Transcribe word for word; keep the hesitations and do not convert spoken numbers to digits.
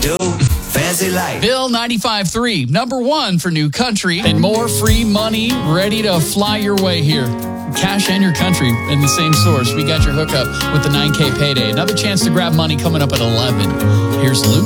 do. Fancy life. Bill ninety-five point three, number one for new country, and more free money ready to fly your way here. Cash and your country in the same source. We got your hookup with the nine K payday. Another chance to grab money coming up at eleven. Here's Luke.